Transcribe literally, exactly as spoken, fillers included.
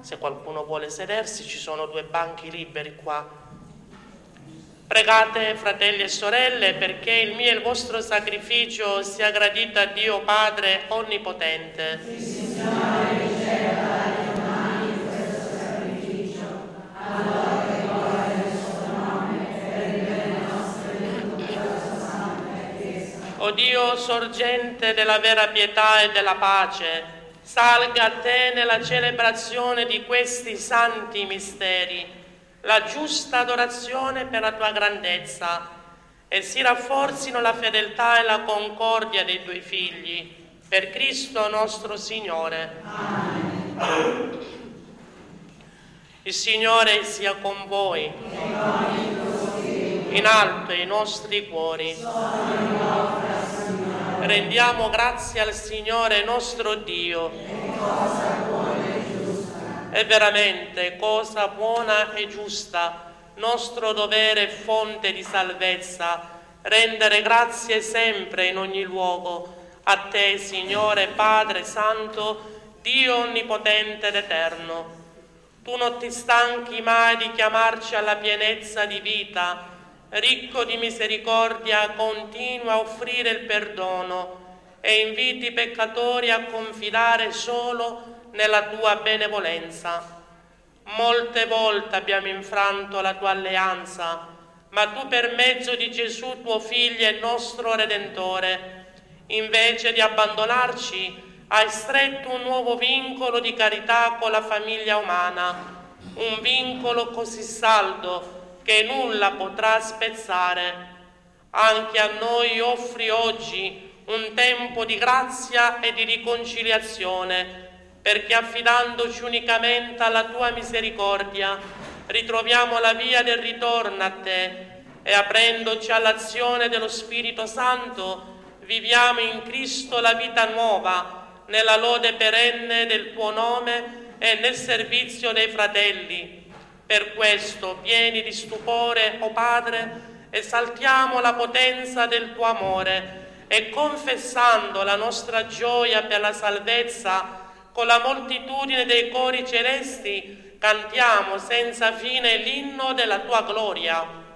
Se qualcuno vuole sedersi, ci sono due banchi liberi qua. Pregate, fratelli e sorelle, perché il mio e il vostro sacrificio sia gradito a Dio Padre Onnipotente. Il Signore riceva dalle mani questo sacrificio, allora che gloria del suo nome, per il bene nostro e di tutta la sua santa Chiesa. O Dio, sorgente della vera pietà e della pace, salga a te nella celebrazione di questi santi misteri la giusta adorazione per la tua grandezza e si rafforzino la fedeltà e la concordia dei tuoi figli, per Cristo nostro Signore. Amen. Il Signore sia con voi. In alto i nostri cuori. Rendiamo grazie al Signore nostro Dio. È veramente cosa buona e giusta, nostro dovere e fonte di salvezza, rendere grazie sempre in ogni luogo a te, Signore Padre Santo, Dio Onnipotente ed Eterno. Tu non ti stanchi mai di chiamarci alla pienezza di vita, ricco di misericordia, continua a offrire il perdono e inviti i peccatori a confidare solo nella tua benevolenza. Molte volte abbiamo infranto la tua alleanza, ma tu per mezzo di Gesù tuo Figlio e nostro Redentore, invece di abbandonarci, hai stretto un nuovo vincolo di carità con la famiglia umana, un vincolo così saldo che nulla potrà spezzare. Anche a noi offri oggi un tempo di grazia e di riconciliazione, perché affidandoci unicamente alla tua misericordia ritroviamo la via del ritorno a te e aprendoci all'azione dello Spirito Santo viviamo in Cristo la vita nuova nella lode perenne del tuo nome e nel servizio dei fratelli. Per questo, pieni di stupore, o Padre, esaltiamo la potenza del tuo amore e confessando la nostra gioia per la salvezza con la moltitudine dei cori celesti cantiamo senza fine l'inno della tua gloria.